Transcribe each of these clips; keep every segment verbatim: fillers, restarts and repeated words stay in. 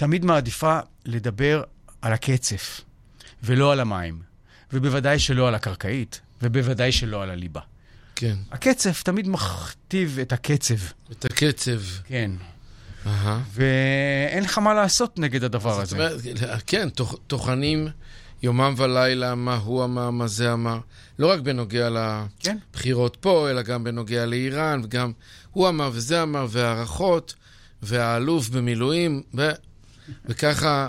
תמיד מעדיפה לדבר על הקצף, ולא על המים, ובוודאי שלא על הקרקעית, ובוודאי שלא על הליבה. כן. הקצף תמיד מכתיב את הקצב. את הקצב. כן. אהה. ואין לך מה לעשות נגד הדבר הזה. כן, טוחנים יומם ולילה, מה הוא אמר, מה זה אמר. לא רק בנוגע לבחירות פה, אלא גם בנוגע לאיראן, וגם הוא אמר וזה אמר, והערכות, והאלוף במילואים, ו... וככה...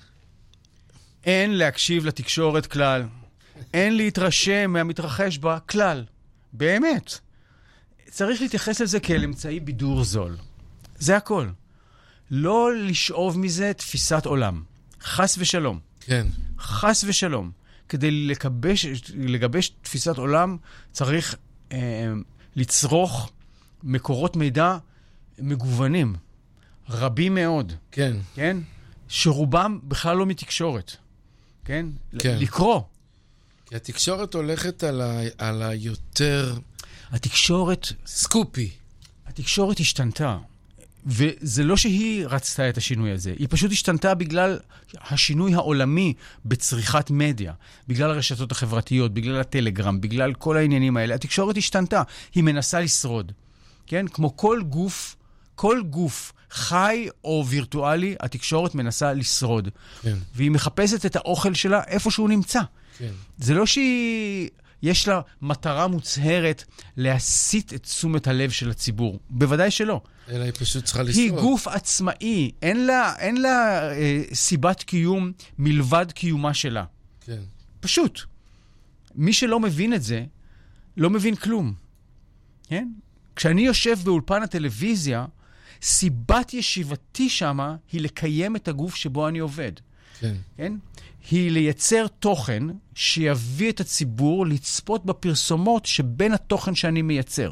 אין להקשיב לתקשורת כלל. אין להתרשם מהמתרחש בה כלל. באמת. צריך להתייחס לזה כאל אמצעי בידור זול. זה הכל. לא לשאוב מזה תפיסת עולם. חס ושלום. כן. חס ושלום. כדי לגבש, לגבש תפיסת עולם, צריך אה, לצרוך מקורות מידע מגוונים. רבים מאוד. כן. כן? שרובם בכלל לא מתקשורת. כן? כן. לקרוא. כי התקשורת הולכת על, ה... על היותר... התקשורת... סקופי. התקשורת השתנתה. וזה לא שהיא רצתה את השינוי הזה. היא פשוט השתנתה בגלל השינוי העולמי בצריכת מדיה. בגלל הרשתות החברתיות, בגלל הטלגרם, בגלל כל העניינים האלה. התקשורת השתנתה. היא מנסה לשרוד. כן? כמו כל גוף, כל גוף חי או וירטואלי, התקשורת מנסה לשרוד. כן. והיא מחפשת את האוכל שלה איפה שהוא נמצא. כן. זה לא שהיא... יש לה מטרה מוצהרת להסיט את תשומת הלב של הציבור. בוודאי שלא. אלא היא פשוט צריכה לשרוד. היא גוף עצמאי. אין לה, אין לה אה, סיבת קיום מלבד קיומה שלה. כן. פשוט. מי שלא מבין את זה, לא מבין כלום. כן? כשאני יושב באולפן הטלוויזיה, סיבת ישיבתי שמה היא לקיים את הגוף שבו אני עובד. כן. כן? היא לייצר תוכן שיביא את הציבור לצפות בפרסומות שבין התוכן שאני מייצר.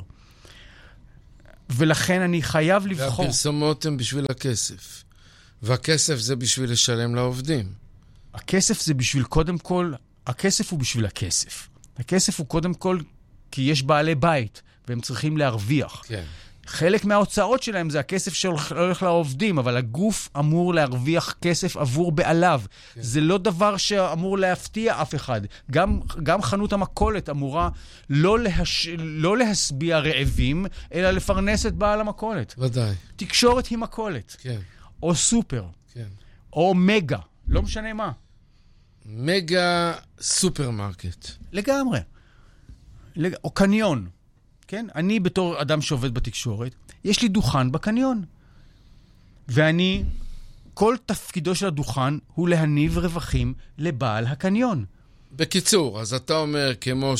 ולכן אני חייב לבחור... והפרסומות הן בשביל הכסף. והכסף זה בשביל לשלם לעובדים. הכסף זה בשביל קודם כל... הכסף הוא בשביל הכסף. הכסף הוא קודם כל כי יש בעלי בית, והם צריכים להרוויח. כן. חלק מההוצאות שלהם זה הכסף שהולך לעובדים, אבל הגוף אמור להרוויח כסף עבור בעליו. כן. זה לא דבר שאמור להפתיע אף אחד. גם, גם חנות המכולת אמורה לא, להש... לא להסביע רעבים, אלא לפרנס את בעל המכולת. ודאי. תקשורת היא מכולת. כן. או סופר. כן. או מגה. לא משנה מה. מגה סופרמרקט. לגמרי. לג... או קניון. כן? אני בתור אדם שעובד בתקשורת, יש לי דוכן בקניון. ואני, כל תפקידו של הדוכן הוא להניב רווחים לבעל הקניון. בקיצור, אז אתה אומר כמו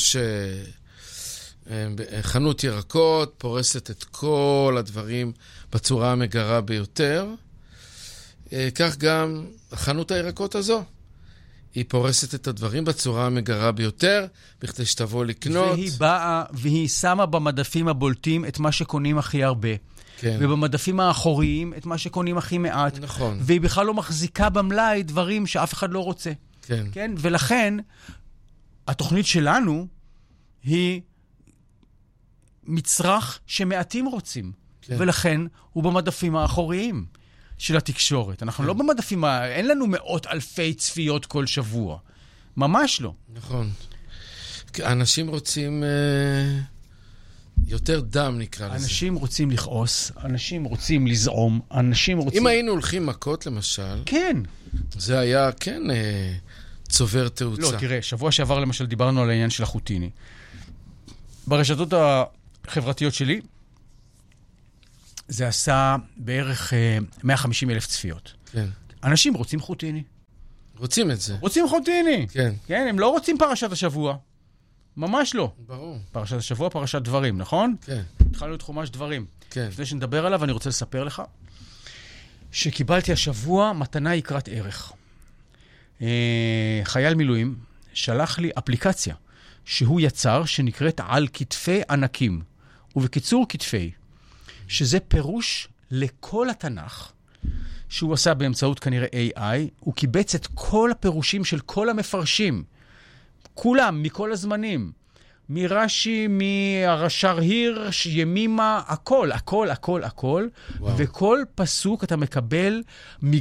שחנות ירקות פורסת את כל הדברים בצורה המגרה ביותר, כך גם חנות הירקות הזו. היא פורסת את הדברים בצורה המגרה ביותר, בכדי שתבוא לקנות. והיא באה, והיא שמה במדפים הבולטים את מה שקונים הכי הרבה. כן. ובמדפים האחוריים את מה שקונים הכי מעט. נכון. והיא בכלל לא מחזיקה במלאי דברים שאף אחד לא רוצה. כן. כן? ולכן, התוכנית שלנו היא מצרך שמעטים רוצים. כן. ולכן, הוא במדפים האחוריים של התקשורת. אנחנו כן. לא במדפים, אין לנו מאות אלפי צפיות כל שבוע. ממש לא. נכון. אנשים רוצים... אה... יותר דם נקרא לזה. אנשים רוצים לכעוס, אנשים רוצים לזעום, אנשים רוצים... אם היינו הולכים מכות למשל... כן. זה היה, כן, אה, צובר תאוצה. לא, תראה, שבוע שעבר למשל דיברנו על העניין של החוטיני. ברשתות החברתיות שלי, זה עשה בערך אה, מאה וחמישים אלף צפיות. כן. אנשים רוצים חוטיני. רוצים את זה. רוצים חוטיני. כן. כן, הם לא רוצים פרשת השבוע. ממש לא. ברור. פרשת השבוע, פרשת דברים, נכון? כן. התחלנו את חומש דברים. כן. לפני שנדבר עליו, אני רוצה לספר לך שקיבלתי השבוע מתנה יקרת ערך. חייל מילואים שלח לי אפליקציה שהוא יצר שנקראת על כתפי ענקים. ובקיצור כתפי, שזה פירוש לכל התנ"ך, שהוא עשה באמצעות כנראה איי איי, הוא קיבץ את כל הפירושים של כל המפרשים. כולם, מכל הזמנים. מרש"י, מהרש"ר, ימימה, הכל, הכל, הכל, הכל. וואו. וכל פסוק אתה מקבל